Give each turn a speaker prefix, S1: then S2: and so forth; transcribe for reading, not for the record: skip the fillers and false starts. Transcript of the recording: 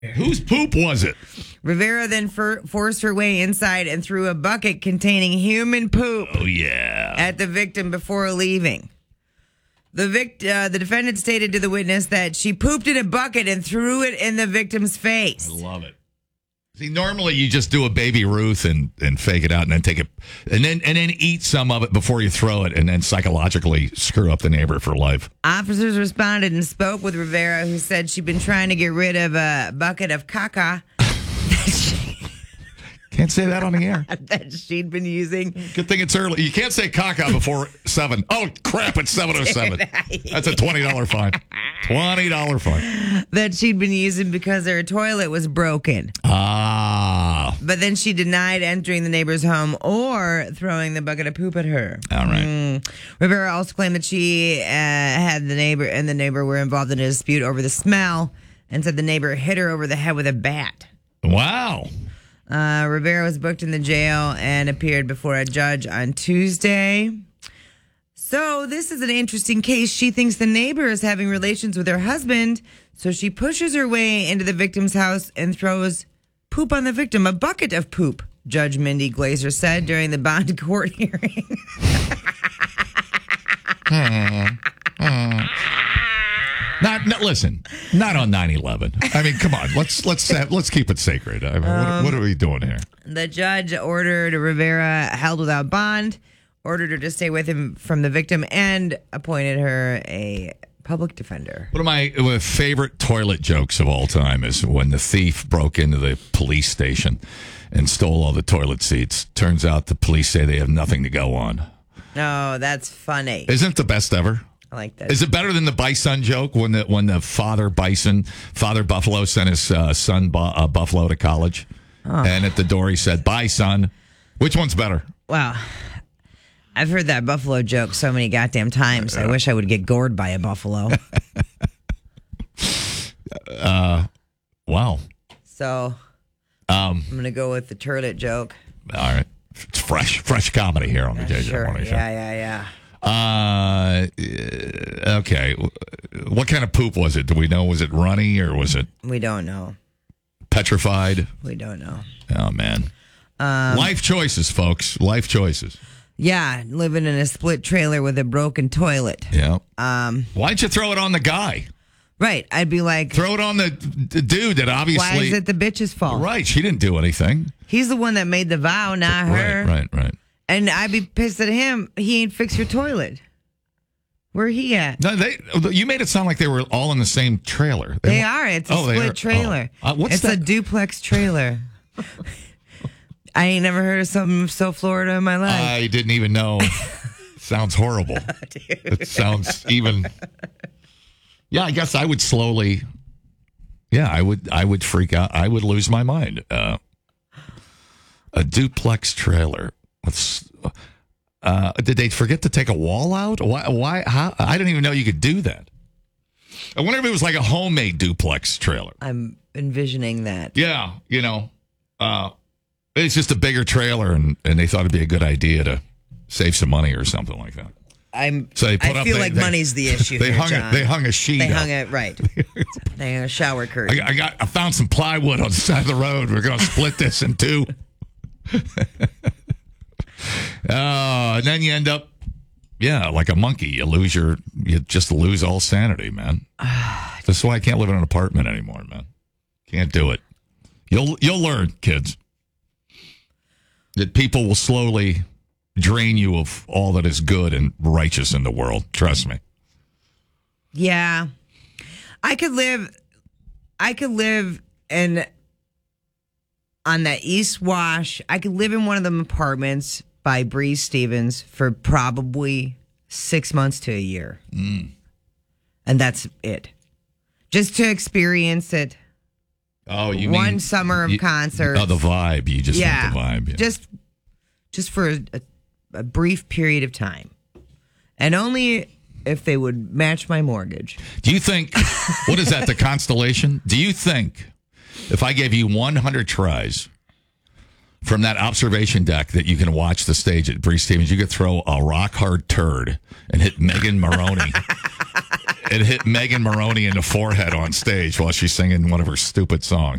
S1: Whose poop was it?
S2: Rivera then forced her way inside and threw a bucket containing human poop
S1: Oh, yeah.
S2: at the victim before leaving. The defendant stated to the witness that she pooped in a bucket and threw it in the victim's face.
S1: I love it. See, normally you just do a Baby Ruth and fake it out and then take it and then eat some of it before you throw it and then psychologically screw up the neighbor for life.
S2: Officers responded and spoke with Rivera, who said she'd been trying to get rid of a bucket of caca
S1: Can't say that on the air.
S2: that she'd been using.
S1: Good thing it's early. You can't say caca before 7. Oh, crap, it's 7:07. That's a $20 fine. $20 fine.
S2: That she'd been using because her toilet was broken.
S1: Ah.
S2: But then she denied entering the neighbor's home or throwing the bucket of poop at her.
S1: All right.
S2: Rivera also claimed that she had the neighbor were involved in a dispute over the smell and said the neighbor hit her over the head with a bat.
S1: Wow.
S2: Rivera was booked in the jail and appeared before a judge on Tuesday. So this is an interesting case. She thinks the neighbor is having relations with her husband, so she pushes her way into the victim's house and throws poop on the victim, a bucket of poop, Judge Mindy Glazer said during the bond court hearing.
S1: Listen, not on 9/11. I mean, come on. Let's keep it sacred. I mean, what are we doing here?
S2: The judge ordered Rivera held without bond, ordered her to stay with him from the victim, and appointed her a public defender.
S1: One of my favorite toilet jokes of all time is when the thief broke into the police station and stole all the toilet seats. Turns out the police say they have nothing to go on.
S2: Oh, that's funny.
S1: Isn't it the best ever?
S2: I like that.
S1: Is it better than the bison joke when the father buffalo sent his son buffalo to college, and at the door he said, "Bye, son." Which one's better?
S2: Wow. I've heard that buffalo joke so many goddamn times. I wish I would get gored by a buffalo.
S1: Wow.
S2: So I'm going to go with the turlet joke.
S1: All right. It's fresh comedy here on the JJ
S2: Sure.
S1: Morning Show.
S2: Yeah.
S1: Okay. What kind of poop was it? Do we know? Was it runny or was it
S2: We don't know.
S1: petrified?
S2: We don't know.
S1: Oh, man. Life choices, folks. Life choices.
S2: Yeah, living in a split trailer with a broken toilet.
S1: Yeah. Why'd you throw it on the guy?
S2: Right. I'd be like,
S1: Throw it on the dude that obviously...
S2: why is it the bitch's fault?
S1: Right. She didn't do anything.
S2: He's the one that made the vow, not her.
S1: Right.
S2: And I'd be pissed at him. He ain't fixed your toilet. Where he at?
S1: No, you made it sound like they were all in the same trailer.
S2: They are. It's a split trailer.
S1: What's
S2: it's
S1: that?
S2: a duplex trailer. I ain't never heard of something so Florida in my life.
S1: I didn't even know. Sounds horrible. It sounds even... Yeah, I guess I would slowly... Yeah, I would freak out. I would lose my mind. A duplex trailer. Did they forget to take a wall out? Why? How? I didn't even know you could do that. I wonder if it was like a homemade duplex trailer.
S2: I'm envisioning that.
S1: Yeah, it's just a bigger trailer, and they thought it'd be a good idea to save some money or something like that.
S2: I feel like money's the issue.
S1: They
S2: here,
S1: hung
S2: John.
S1: it. They hung a sheet.
S2: They
S1: up.
S2: hung it right. They hung a shower curtain.
S1: I found some plywood on the side of the road. We're going to split this in two. And then you end up, like a monkey. You just lose all sanity, man. That's why I can't live in an apartment anymore, man. Can't do it. You'll learn, kids, that people will slowly drain you of all that is good and righteous in the world. Trust me.
S2: Yeah. I could live on that East Wash. I could live in one of them apartments by Breeze Stevens for probably 6 months to a year. And that's it. Just to experience it.
S1: Oh, you
S2: one
S1: mean
S2: summer of concerts.
S1: Oh, the vibe. You just want the vibe. Yeah.
S2: Just for a brief period of time. And only if they would match my mortgage.
S1: Do you think, what is that, the Constellation? Do you think if I gave you 100 tries from that observation deck that you can watch the stage at Breeze Stevens, you could throw a rock hard turd and hit Megan Maroney it hit Megan Maroney in the forehead on stage while she's singing one of her stupid songs.